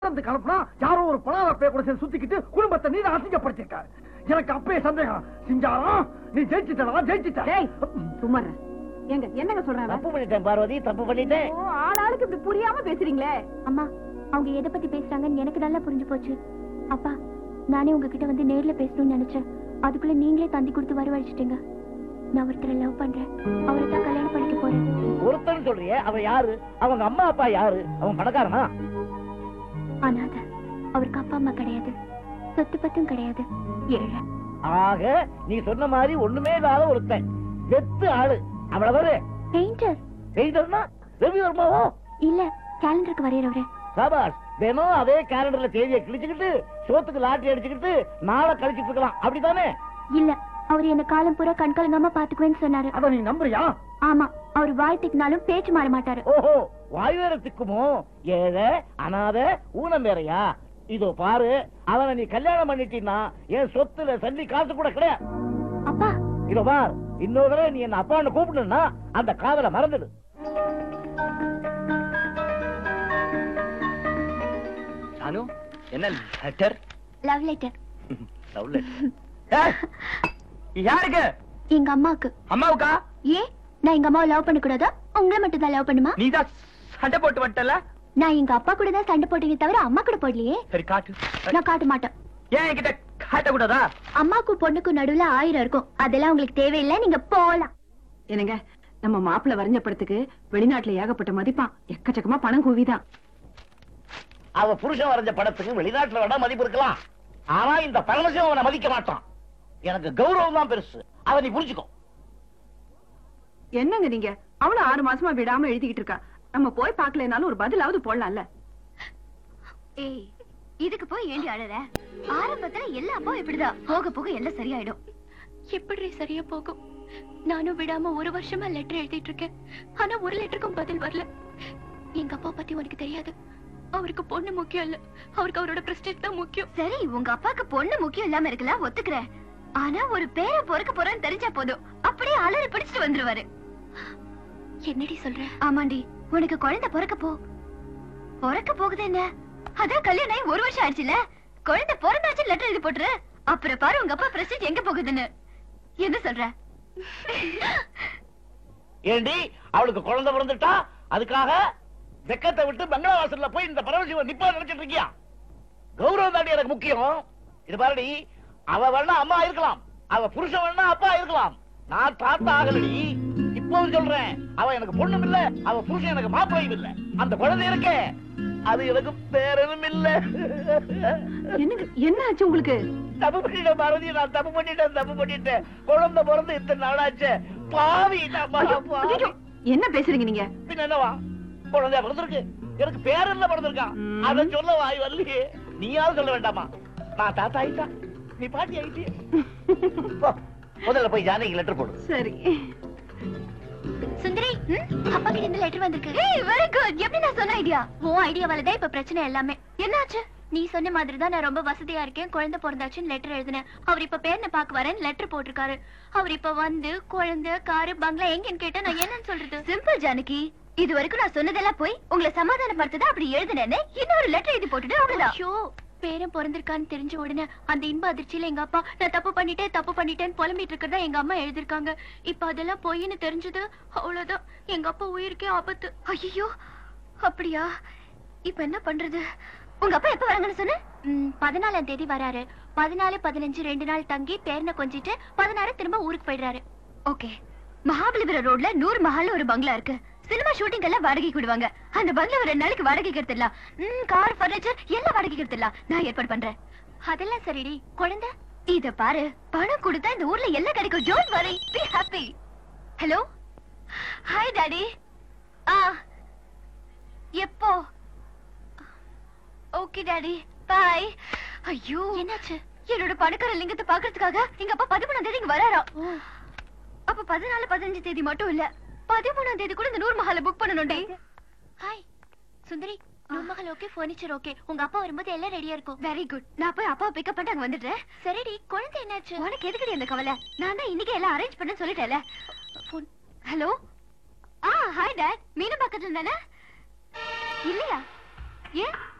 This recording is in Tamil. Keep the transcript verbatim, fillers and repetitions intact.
கலப்புனா யாரோ ஒரு பணார பே கூட சேர்ந்து சுத்திக்கிட்டு குடும்பத்தை நீ அசிங்கப்படுத்திருக்காரு. எனக்கு அப்பே சந்தேகம். சிங்காரம் நீ ஜெயிச்சிட்டா ஜெயிச்சிட்ட. சும்மா எங்க என்னங்க சொல்றாங்க? தப்பு பண்ணிட்டேன் பார்வதி, தப்பு பண்ணிட்டேன். ஆளாளுக்கு இப்படி புரியாம பேசுறீங்களே. அம்மா அவங்க எதை பத்தி பேசுறாங்கன்னு எனக்கு நல்லா புரிஞ்சு போச்சு. அப்பா நானே உங்ககிட்ட வந்து நேர்ல பேசணும்னு நினைச்சேன். அதுக்குள்ள நீங்களே தந்தி கொடுத்து வரவழைச்சிட்டீங்க. நான் ஒருத்தரை லவ் பண்றேன். அவரை தான் கல்யாணம் பண்ணிக்க போறேன். ஒருத்தன் சொல்றியே, அவன் யாரு? அவங்க அம்மா அப்பா யாரு? அவன் பணக்காரனா? அனாத. அவருக்கு அப்பா அம்மா கிடையாது, சொத்து பத்தும் கிடையாது, ஏழை. ஆக நீ சொன்ன மாதிரி ஒண்ணுமே இல்லாத ஒருத்தன், வெத்து ஆளு. அவ்வளவு பெயிண்டர். பெயிண்டர்னா ரவி வர்மாவோ? இல்ல, கேலண்டருக்கு வரையறவரு. சாபாஸ். தினம் அதே கேலண்டர்ல தேதியை கிழிச்சுக்கிட்டு சோத்துக்கு லாட்டரி அடிச்சுக்கிட்டு நாளை கழிச்சுட்டு இருக்கலாம், அப்படித்தானே? இல்ல, அவர் என்ன காலம் பூரா கண் கலங்காம பாத்துக்குவேன்னு சொன்னாரு. அத நீ நம்புறியா? ஆமா, அவர் வாழ்த்துக்குனாலும் பேச்சு மாற மாட்டாரு. ஓஹோ, வாயுவேரத்துக்குமோ? ஏழை அனாத ஊனம் வேறையா? இதோ பாரு, அவனை நீ கல்யாணம் பண்ணிட்டீன்னா என் சொத்துல சல்லி காசு கூட கிடையாது. அப்பா இதோ பார், இன்னொரு தடவை நீ என்ன அப்பான்னு கூப்பிடணும்னா அந்த காதலை மறந்துடு. அனு, என்ன letter? Love letter. Love letter யாருக்கு? எங்க அம்மாக்கு. அம்மாவுக்கா? ஏன் நான் எங்க அம்மாவை லவ் பண்ண கூடாதா? உங்களை மட்டும் தான் லவ் பண்ணுமா? நீதான் சண்டை போட்டு வட்டல. நான் எங்க அப்பா கூட தான் சண்டை போட்டீங்க தவிர அம்மா கூட போடலையே. சரி காட்டு. நான் காட்ட மாட்டேன். ஏன் என்கிட்ட காட்ட கூடாதா? அம்மாக்கும் பொண்ணுக்கும் நடுவுல ஆயிரம் இருக்கும், அதெல்லாம் உங்களுக்கு தேவையில்லை, நீங்க போலாம். என்னங்க, நம்ம மாப்பிள்ள வரைஞ்ச படத்துக்கு வெளிநாட்டுல ஏகப்பட்ட மதிப்பான், எக்கச்சக்கமா பணம் கூவிதான். அவ புருஷன் வரைஞ்ச படத்துக்கு வெளிநாட்டுல வேணா மதிப்பு இருக்கலாம், ஆனா இந்த பரமசிவம் அவனை மதிக்க மாட்டான். எனக்கு கௌரவம் தான் பெருசு, அதை நீ புரிஞ்சுக்கோ. என்னங்க நீங்க, அவளும் ஆறு மாசமா விடாம எழுதிக்கிட்டு இருக்கா. நம்ம போய் பாக்கலனாலும் ஒரு பதிலாவது போடலாம்ல. ஏய், இதுக்கு போய் ஏண்டி அழற? ஆரம்பத்துல எல்லா அப்பா இப்படிதான், போக போக எல்லாம் சரியாயிடும். எப்படி சரியா போகும்? நானும் விடாம ஒரு வருஷமா லெட்டர் எழுதிட்டு இருக்கேன், ஆனா ஒரு லெட்டருக்கும் பதில் வரல. எங்க அப்பா பத்தி உனக்கு தெரியாது, அவருக்கு பொண்ணு முக்கியம் இல்ல, அவருக்கு அவரோட பிரஸ்டேஜ் தான் முக்கியம். சரி, உங்க அப்பாக்கு பொண்ணு முக்கியம் இல்லாம இருக்கலாம், ஒத்துக்கிறேன். ஆனா ஒரு பேரை பொறுக்க போறேன்னு தெரிஞ்சா போதும், அப்படியே அலறி பிடிச்சிட்டு வந்துருவாரு. என்னடி சொல்ற? ஆமாண்டி, உனக்கு குழந்தை பிறக்க போ பிறக்க போகுது. என்ன அதான் கல்யாணம் ஆகி ஒரு வருஷம் ஆயிடுச்சுல, குழந்தை பிறந்தாச்சு லெட்டர் எழுதி போட்டுரு. அப்புறம் பாரு உங்க அப்பா பிரஸ்டேஜ் எங்க போகுதுன்னு. என்ன சொல்ற? ஏண்டி, அவளுக்கு குழந்தை பிறந்துட்டா அதுக்காக வெக்கத்தை விட்டு பங்களா வாசல்ல போய் இந்த பரமசிவன் நிப்பா நினைச்சிட்டு இருக்கியா? கௌரவம் தாண்டி எனக்கு முக்கியம். இது பாருடி, அவ வேணா அம்மா இருக்கலாம், அவ புருஷன் வேணா அப்பா இருக்கலாம், நான் தாத்தா ஆகலடி. இப்பவும் சொல்றேன், அவ எனக்கு பொண்ணும் இல்ல, அவ புருஷன் எனக்கு மாப்பிளையும் இல்ல. அந்த குழந்தை இருக்கே, அது எனக்கு பேரனும் இல்ல. என்னங்க, என்ன ஆச்சு உங்களுக்கு? தப்பு பண்ணிட்டேன் பார்வதி, நான் தப்பு பண்ணிட்டேன் தப்பு பண்ணிட்டேன் குழந்தை பிறந்து இத்தனை நாளாச்சு. பாவி ஐயோ, என்ன பேசுறீங்க நீங்க? பின்ன என்னவா, குழந்தையா பிறந்திருக்கு, எனக்கு பேரன்ல பிறந்திருக்கான், அத சொல்ல வாய் வரலையே. நீயாவது சொல்ல வேண்டாமா? நான் தாத்தா ஆயிட்டா, நீ பாட்டி ஆயிட்டு. முதல்ல போய் ஜானகி லெட்டர் போடு. சரி. சுந்தரி, அப்பா கிட்ட இந்த லெட்டர் வந்திருக்கு. ஏய், வெரி குட். எப்படி நான் சொன்ன ஐடியா? உன் ஐடியாவால தான் இப்ப பிரச்சனை எல்லாமே. என்னாச்சு? நீ சொன்ன மாதிரி தான் நான் ரொம்ப வசதியா இருக்கேன், குழந்தை பிறந்தாச்சுன்னு லெட்டர் எழுதினேன். அவர் இப்ப பேரனை பாக்க வரேன்னு லெட்டர் போட்டிருக்காரு. அவர் இப்ப வந்து குழந்தை காரு பங்களா எங்கன்னு கேட்டா நான் என்னன்னு சொல்றது? சிம்பிள் ஜானகி, இது வரைக்கும் நான் சொன்னதெல்லாம் போய் உங்களை சமாதானப்படுத்ததான் அப்படி எழுதினேன்னு இன்னொரு லெட்டர் எழுதி போட்டுட்டு அவ்வளவுதான். ஐயோ, பேரன் பிறந்திருக்கான்னு தெரிஞ்ச உடனே அந்த இன்ப அதிர்ச்சியில எங்க அப்பா நான் தப்பு பண்ணிட்டேன் தப்பு பண்ணிட்டேன்னு புலம்பிட்டு இருக்கிறதா எங்க அம்மா எழுதிருக்காங்க. இப்ப அதெல்லாம் பொய்ன்னு தெரிஞ்சது, அவ்வளவுதான், எங்க அப்பா உயிருக்கே ஆபத்து. ஐயோ, அப்படியா? இப்ப என்ன பண்றது? உங்க அப்பா எப்ப வராங்கன்னு சொன்ன? பதினாலாம் தேதி வராரு. பதினாலு பதினஞ்சு ரெண்டு நாள் தங்கி பேரனை கொஞ்சிட்டு பதினாறு திரும்ப ஊருக்கு போயிடுறாரு. ஓகே. மகாபலிபுரம் ரோட்ல நூறு மஹால்ல ஒரு பங்களா இருக்கு. சினிமா ஷூட்டிங் எல்லாம் வாடகைக்கு விடுவாங்க. அந்த பங்களா ரெண்டு நாளைக்கு வாடகைக்கு எடுத்துடலாம். கார் பர்னிச்சர் எல்லாம் வாடகைக்கு எடுத்துடலாம். நான் ஏற்பாடு பண்றேன். அதெல்லாம் சரிடி. குழந்தை இத பாரு, பணம் கொடுத்தா இந்த ஊர்ல எல்லாம் கிடைக்கும். Don't worry, B happy. Hello, hi daddy. ஆ, எப்போ? Okay daddy, by. ஐயோ, என்னாச்சு? என்னோட பணக்கார லிங்கத்தை பாக்குறதுக்காக எங்க அப்பா பதிமூணாம் தேதி இங்க வராரா. அப்ப பதினாலு பதினஞ்சு தேதி மட்டும் இல்ல, பதிமூணாம் தேதி கூட இந்த நூறு மஹால புக் பண்ணணும்டே. ஹாய் சுந்தரி, நூறு மஹால் ஓகே, ஃபர்னிச்சர் ஓகே, உங்க அப்பா வரும்போது எல்லாம் ரெடியா இருக்கும். Very good. நான் போய் அப்பா பிக்கப் பண்ணிட்டு அங்க வந்துடுறேன். சரிடி, குழந்தை என்னாச்சு? உனக்கு எதுக்குடி அந்த கவலை? நான் தான் இன்னைக்கு எல்லாம் அரேஞ்ச் பண்ண சொல்லிட்டேன்ல. ஹலோ, ஆ ஹாய் டாட், மீன பக்கத்துல தானே? இல்லையா? ஏன்